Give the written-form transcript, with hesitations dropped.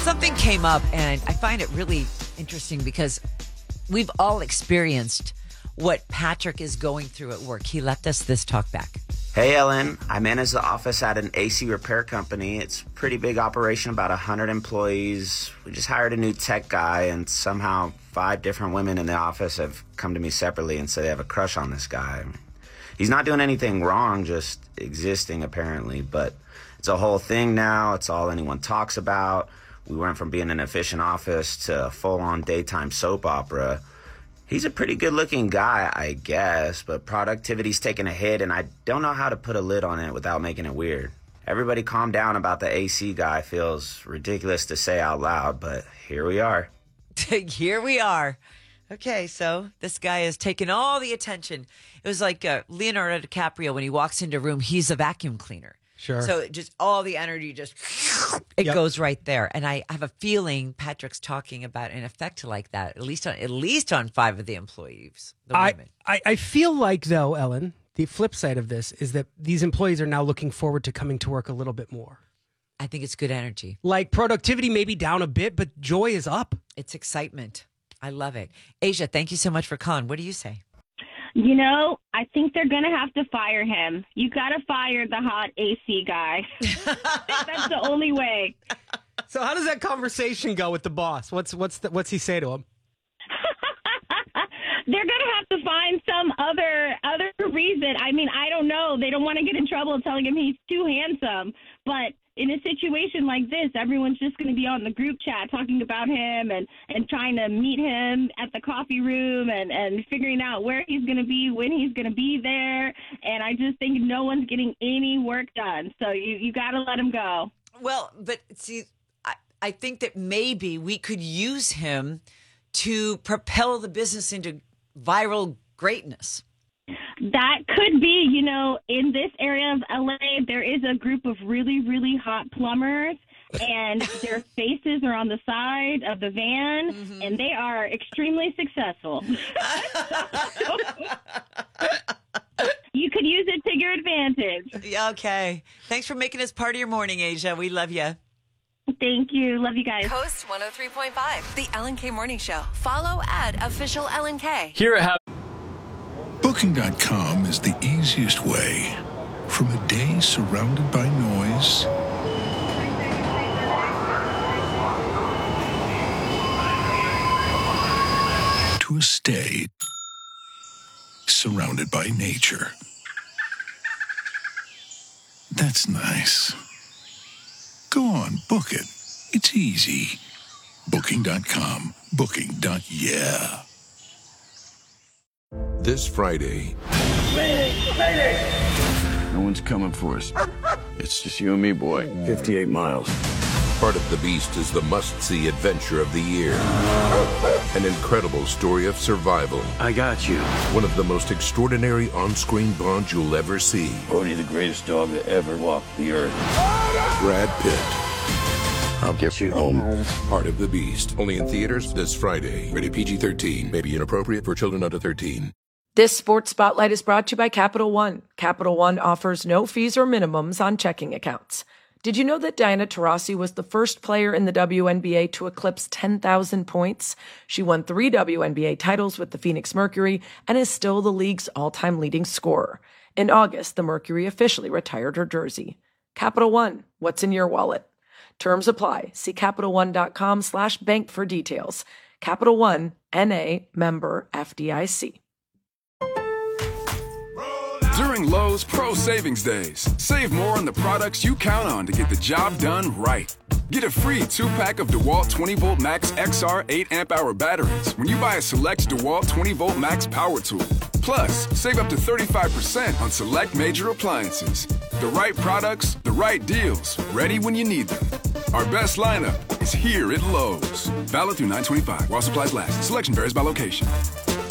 Something came up, and I find it really interesting because we've all experienced what Patrick is going through at work. He left us this talk back. Hey, Ellen. I manage the office at an AC repair company. It's a pretty big operation, about 100 employees. We just hired a new tech guy, and somehow 5 different women in the office have come to me separately and said they have a crush on this guy. He's not doing anything wrong, just existing, apparently. But it's a whole thing now. It's all anyone talks about. We went from being an efficient office to a full-on daytime soap opera. He's a pretty good-looking guy, I guess, but productivity's taking a hit, and I don't know how to put a lid on it without making it weird. Everybody calm down about the AC guy. Feels ridiculous to say out loud, but here we are. Here we are. Okay, so this guy has taken all the attention. It was like Leonardo DiCaprio, when he walks into a room, he's a vacuum cleaner. Sure. So just all the energy goes right there. And I have a feeling Patrick's talking about an effect like that, at least on 5 of the employees, the women. I feel like, though, Ellen, the flip side of this is that these employees are now looking forward to coming to work a little bit more. I think it's good energy. Like productivity may be down a bit, but joy is up. It's excitement. I love it. Asia, thank you so much for calling. What do you say? You know, I think they're going to have to fire him. You got to fire the hot AC guy. That's the only way. So how does that conversation go with the boss? What's he say to him? They're going to have to find some other reason. I mean, I don't know. They don't want to get in trouble telling him he's too handsome. But in a situation like this, everyone's just going to be on the group chat talking about him and trying to meet him at the coffee room and figuring out where he's going to be, when he's going to be there. And I just think no one's getting any work done. So you got to let him go. Well, but see, I think that maybe we could use him to propel the business into viral greatness. That could be, you know, in this area of LA, there is a group of really, really hot plumbers, and their faces are on the side of the van, and they are extremely successful. You could use it to your advantage. Yeah, okay. Thanks for making us part of your morning, Asia. We love you. Thank you. Love you guys. Coast 103.5, the Ellen K Morning Show. Follow @official Ellen K. Here at Booking.com is the easiest way. From a day surrounded by noise to a stay surrounded by nature. That's nice. Go on, book it. It's easy. Booking.com. Booking.yeah. This Friday. No one's coming for us. It's just you and me, boy. 58 miles. Part of the Beast is the must-see adventure of the year. An incredible story of survival. I got you. One of the most extraordinary on-screen bonds you'll ever see. Bodhi, the greatest dog that ever walked the earth. Brad Pitt. I'll get you home. Part of the Beast. Only in theaters this Friday. Rated PG-13. May be inappropriate for children under 13. This Sports Spotlight is brought to you by Capital One. Capital One offers no fees or minimums on checking accounts. Did you know that Diana Taurasi was the first player in the WNBA to eclipse 10,000 points? She won 3 WNBA titles with the Phoenix Mercury and is still the league's all-time leading scorer. In August, the Mercury officially retired her jersey. Capital One, what's in your wallet? Terms apply. See CapitalOne.com/bank for details. Capital One, N.A., member FDIC. During Lowe's Pro Savings Days, save more on the products you count on to get the job done right. Get a free 2-pack of DeWalt 20-volt Max XR 8 amp-hour batteries when you buy a select DeWalt 20-volt Max power tool. Plus, save up to 35% on select major appliances. The right products, the right deals, ready when you need them. Our best lineup is here at Lowe's. Valid through 9/25 while supplies last. Selection varies by location.